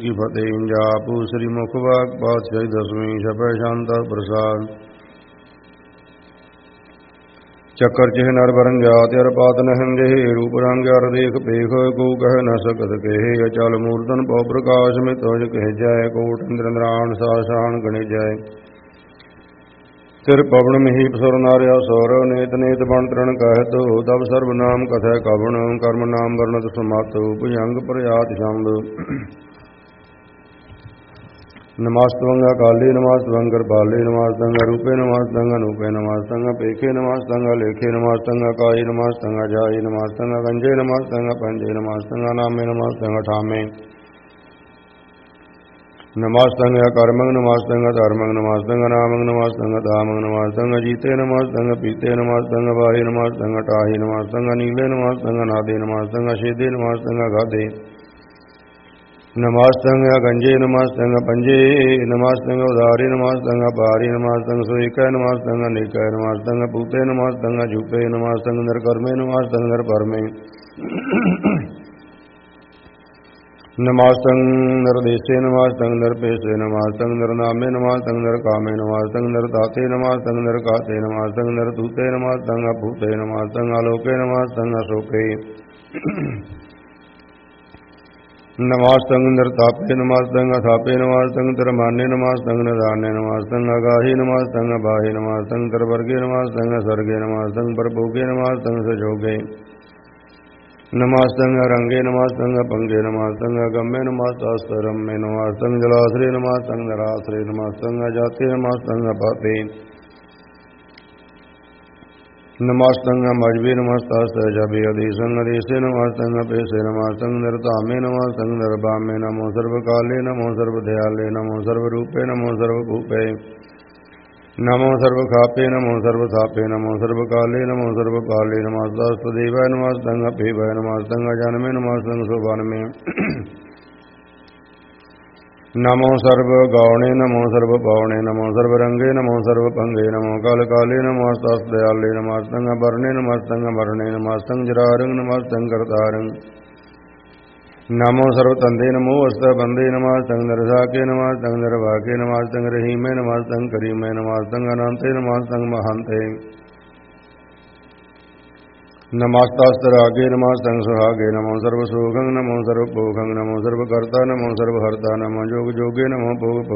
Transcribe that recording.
की फतेह। जापू श्री मुखवाक पातशाही दसवीं छपै शांता प्रसाद। चक्कर चिह नर बरन जात अर पात नहन जहे रूप रंग अर देख पेख को कह न सकत कहे अचल मूर्तन पौ प्रकाश में तोज कह जाय कोट इंद्र इंद्राण साशान गणि जाय सिर पवन महीप सुर नार्या सौर नेत नेत बन तृण कहत तब सर्वनाम कथय कवन कर्म नाम वर्णत समात भुजंग प्रयात शंभ नमस्तवंग काली नमस्तवंग कृपाली नमस्तंग रूपे नमस्तंग अनूपे नमस्तंग पेखे नमस्तंग लेखे नमस्तंग काई नमस्तंग जाई नमस्तंग गंजे नमस्तंग पंजे नमस्तंग नामे नमस्तंग ठामे नमस्तंग कर्मंग नमस्तंग धर्मंग नमस्तंग नामंग नमस्तंग धामंग नमस्तंग जीते नमस्तंग पीते नमस्तंग बाही नमस्तंग टाही नमस्तंग नीले नमस्तंग नादे नमस्तंग शेदे नमस्तंग गादे नमस्तंग गंजे नमस्तंग पंजे नमस्तंग उदारी नमस्तंग पारी नमस्तंग सुईकै नमस्तंग निकै नमस्तंग पूते नमस्तंग झूपे नमस्तंग निर्कर्मे नमस्तंग निर्परमे नमस्तंग निर्देशे नमस्तंग निर्पेशे नमस्तंग निर्नामे नमस्तंग निर्कामे नमस्तंग निर्दाते नमस्तंग निर्काते नमस्तंग निर्तूते नमस्तंग अपूते नमस्तंग आलोके नमस्तंग अशोके नमस्तंग निर्तापे नमस्तंग अथापे नमस्तंग तिरमाने नमस्तंग निधाने नमस्तंग अगाही नमस्तंग बाही नमस्तंग तिरवर्गे नमस्तंग सर्गे नमस्तंग परभोगे नमस्तंग सजोगे नमस्तंग रंगे नमस्तंग पंगे नमस्तंग गम्य नमस्तरम्य नमस्तंग जलाश्रय नमस्तंग नराश्रय नमस्तंग जाते नमस्तंग पाते नमस्तंग मजबे नमस्तास्त जबे अधीसंग अधीसे नमस्तंग पेशे नमस्तंग निर्तामे नमस्तंग निर्बामे नमो सर्वकाले नमो सर्वदयाले नमो सर्वरूपे नमो सर्वभूपे नमो सर्वखापे नमो सर्वथापे नमो सर्वकाले नमो सर्वपाले नमस्तास्तदेवाय नमस्तंग अपेवाय नमस्तंग जनमे नमस्तंग शोभानमे नमो सर्व गौणे नमो सर्व पौणे नमो सर्व रंगे नमो सर्व पंगे नमो काल काले नमस्तस्त दयाले नमस्तंग वर्णे नमस्तंग वर्णे नमस्तंग जरारंग नमस्तंग करतारंग नमो सर्व तंदे नमो अस्त बंदे नमस्तंग नरसाके नमस्तंग नरवाके नमस्तंग रहीमे नमस्तंग करीमे नमस्तंग अनंते नमस्तंग महांते नमस्तास्तरागे नमस्तंग सुहागे नमो सर्व सुखंग नमो सर्व पोखंग नमो सर्व कर्ता नमो सर्व हर्ता नमो जोग जोगे नमो भोग